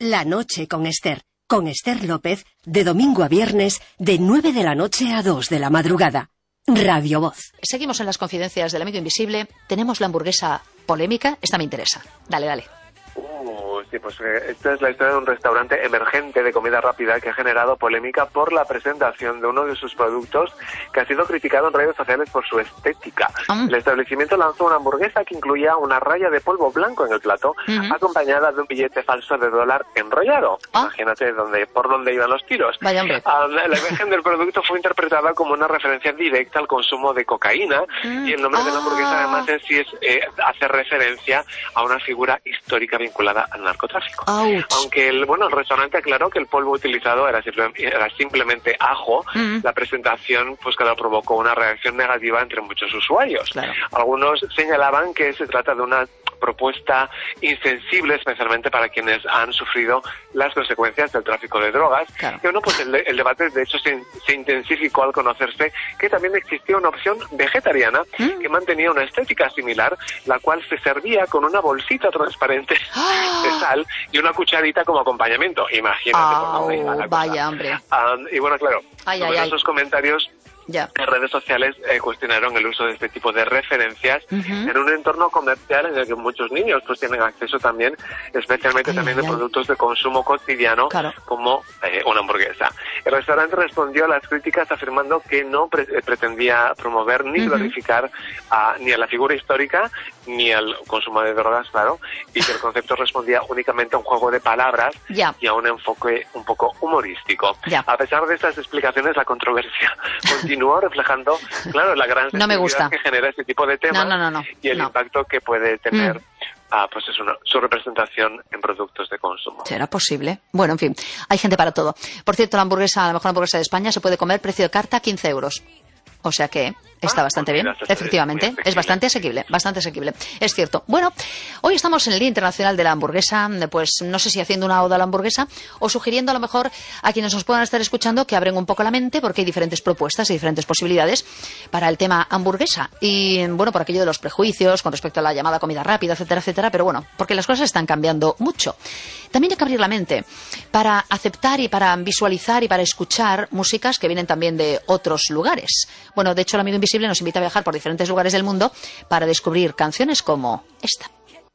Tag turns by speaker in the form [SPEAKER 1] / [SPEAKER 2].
[SPEAKER 1] La noche con Esther López, de domingo a viernes, de 9 de la noche a 2 de la madrugada. Radio Voz.
[SPEAKER 2] Seguimos en las confidencias del amigo invisible. Tenemos la hamburguesa polémica. Esta me interesa. Dale.
[SPEAKER 3] Sí, pues esta es la historia de un restaurante emergente de comida rápida que ha generado polémica por la presentación de uno de sus productos, que ha sido criticado en redes sociales por su estética. El establecimiento lanzó una hamburguesa que incluía una raya de polvo blanco en el plato, acompañada de un billete falso de $1 enrollado. Imagínate por dónde iban los tiros.
[SPEAKER 2] Vaya hombre.
[SPEAKER 3] La imagen del producto fue interpretada como una referencia directa al consumo de cocaína, y el nombre de la hamburguesa además en sí hace referencia a una figura histórica vinculada al narcotráfico.
[SPEAKER 2] Ouch.
[SPEAKER 3] Aunque el restaurante aclaró que el polvo utilizado era simplemente ajo, la presentación pues claro, provocó una reacción negativa entre muchos usuarios.
[SPEAKER 2] Claro.
[SPEAKER 3] Algunos señalaban que se trata de una propuesta insensible, especialmente para quienes han sufrido las consecuencias del tráfico de drogas.
[SPEAKER 2] Claro.
[SPEAKER 3] Y pues el debate de hecho se intensificó al conocerse que también existía una opción vegetariana que mantenía una estética similar, la cual se servía con una bolsita transparente de sal y una cucharita como acompañamiento. Imagínate por dónde iba la cosa.
[SPEAKER 2] Vaya hombre.
[SPEAKER 3] Y bueno, claro, numerosos comentarios
[SPEAKER 2] Ya.
[SPEAKER 3] en redes sociales cuestionaron el uso de este tipo de referencias en un entorno comercial en el que muchos niños pues tienen acceso también, especialmente de productos de consumo cotidiano, como una hamburguesa. El restaurante respondió a las críticas afirmando que no pretendía promover ni glorificar ni a la figura histórica ni al consumo de drogas, claro, y que el concepto respondía únicamente a un juego de palabras y a un enfoque un poco humorístico. A pesar de estas explicaciones, la controversia continúa reflejando, claro, la gran sensibilidad que genera este tipo de temas y el impacto que puede tener pues es su representación en productos de consumo.
[SPEAKER 2] ¿Será posible? Bueno, en fin, hay gente para todo. Por cierto, la mejor hamburguesa de España se puede comer precio de carta 15 euros. O sea que está bastante bien, efectivamente, es bastante asequible, es cierto. Bueno, hoy estamos en el Día Internacional de la Hamburguesa, pues no sé si haciendo una oda a la hamburguesa o sugiriendo a lo mejor a quienes nos puedan estar escuchando que abren un poco la mente porque hay diferentes propuestas y diferentes posibilidades para el tema hamburguesa. Y bueno, por aquello de los prejuicios con respecto a la llamada comida rápida, etcétera, etcétera, pero bueno, porque las cosas están cambiando mucho. También hay que abrir la mente para aceptar y para visualizar y para escuchar músicas que vienen también de otros lugares. Bueno, de hecho, el amigo invisible nos invita a viajar por diferentes lugares del mundo para descubrir canciones como esta.